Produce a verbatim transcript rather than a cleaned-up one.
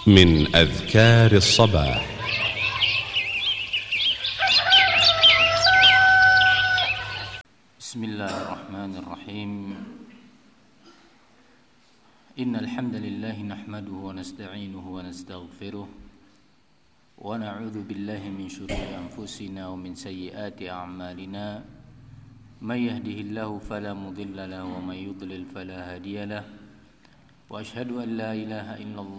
من أذكار الصباح. بسم الله الرحمن الرحيم. إن الحمد لله نحمده ونستعينه ونستغفره ونعوذ بالله من شرور أنفسنا ومن سيئات أعمالنا. من يهده الله فلا مضل له ومن يضلل فلا هادي له، وأشهد أن لا إله إلا الله